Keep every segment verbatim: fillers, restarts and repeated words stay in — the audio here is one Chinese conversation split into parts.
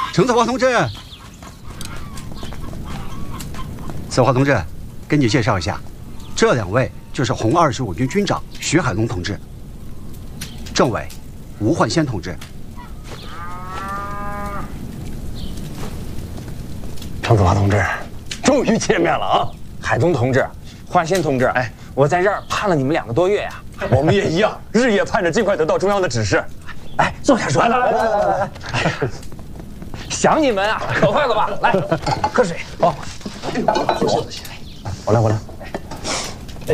程子华同志，子华同志，跟你介绍一下，这两位就是红二十五军军长徐海龙同志，政委吴焕先同志。 程子华同志，终于见面了啊！ 海东同志，焕先同志，哎，我在这儿盼了你们两个多月呀。 我们也一样，日夜盼着尽快得到中央的指示。 哎，坐下说。来来来来来来。哎呀，想你们啊，可快了吧？来，喝水。哦， 我来我来。 哎，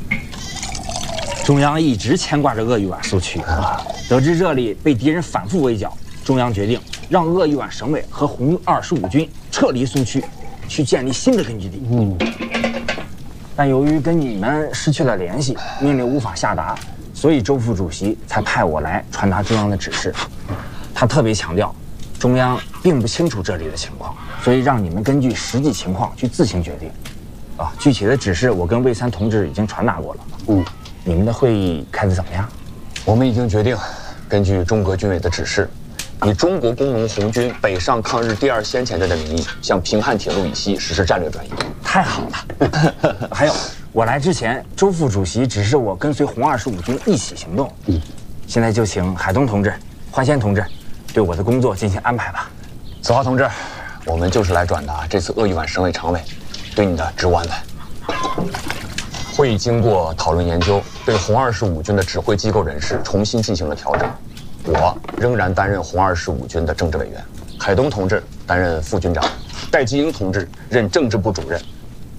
中央一直牵挂着鄂豫皖苏区啊，得知这里被敌人反复围剿，中央决定让鄂豫皖省委和红二十五军撤离苏区，去建立新的根据地。嗯。但由于跟你们失去了联系，命令无法下达，所以周副主席才派我来传达中央的指示。他特别强调，中央并不清楚这里的情况，所以让你们根据实际情况去自行决定。啊，具体的指示我跟魏三同志已经传达过了。嗯，你们的会议开得怎么样？ 我们已经决定，根据中革军委的指示，以中国工农红军北上抗日第二先遣队的名义，向平汉铁路以西实施战略转移。 太好了！还有，我来之前，周副主席指示我跟随红二十五军一起行动。嗯，现在就请海东同志、焕先同志对我的工作进行安排吧。 子华同志，我们就是来转达这次鄂豫皖省委常委对你的职务安排。会议经过讨论研究，对红二十五军的指挥机构人事重新进行了调整。我仍然担任红二十五军的政治委员，海东同志担任副军长，戴季英同志任政治部主任。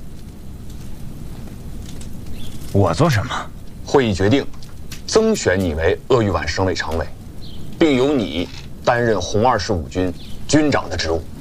我做什么？ 会议决定，增选你为鄂豫皖省委常委，并由你担任红二十五军军长的职务。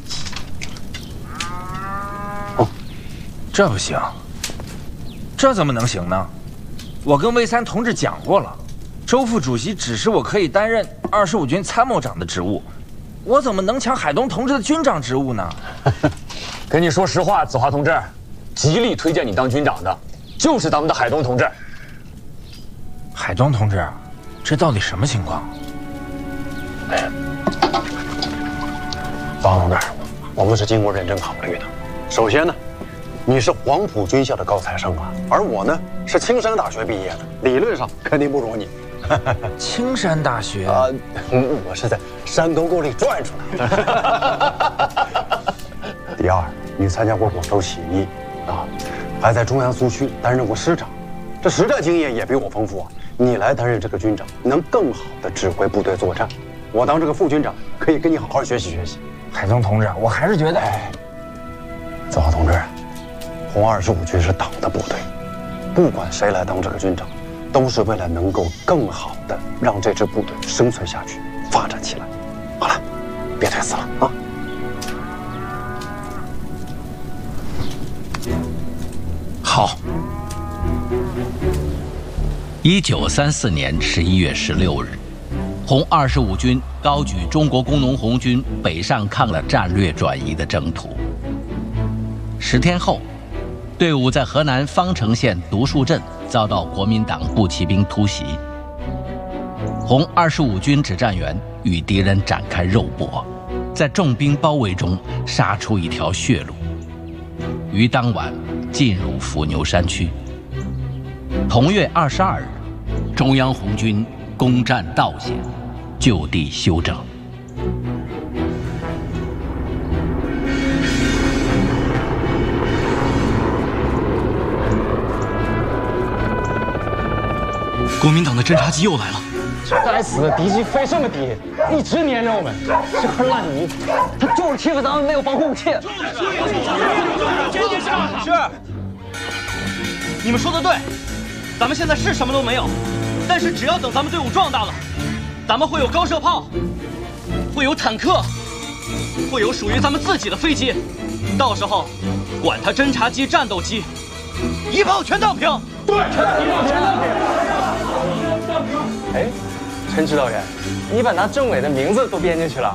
哦，这不行，这怎么能行呢？我跟魏三同志讲过了，周副主席指示我可以担任二十五军参谋长的职务，我怎么能抢海东同志的军长职务呢？ 跟你说实话，子华同志，极力推荐你当军长的，就是咱们的海东同志。 海东同志，这到底什么情况？ 哎， 子华同志，我们是经过认真考虑的。首先呢，你是黄埔军校的高材生啊，而我呢是青山大学毕业的，理论上肯定不如你。 青山大学啊、呃，我是在山沟沟里转出来的。第二，你参加过广州起义啊，还在中央苏区担任过师长，这实战经验也比我丰富啊。你来担任这个军长，能更好的指挥部队作战。我当这个副军长，可以跟你好好学习学习。 海东同志，我还是觉得， 哎，子华同志，红二十五军是党的部队，不管谁来当这个军长，都是为了能够更好的让这支部队生存下去、发展起来。好了，别推辞了啊！ 好。一九三四年十一月十六日，红二十五军高举中国工农红军北上抗日战略转移的征途。十天后，队伍在河南方城县独树镇遭到国民党步骑兵突袭，红二十五军指战员与敌人展开肉搏，在重兵包围中杀出一条血路，于当晚进入伏牛山区。同月二十二日，中央红军攻占道县，就地休整。 国民党的侦察机又来了！ 该死的敌机飞这么低，一直黏着我们，这块烂泥，他就是欺负咱们没有防护武器。 是，你们说的对，咱们现在是什么都没有，但是只要等咱们队伍壮大了，咱们会有高射炮，会有坦克，会有属于咱们自己的飞机，到时候管他侦察机、战斗机，一炮全当平。对，一炮全当平。 哎，陈指导员，你把那政委的名字都编进去了？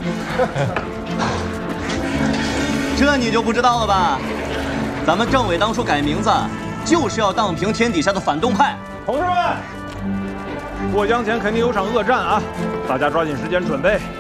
这你就不知道了吧？咱们政委当初改名字，就是要荡平天底下的反动派。 同志们，过江前肯定有场恶战啊，大家抓紧时间准备。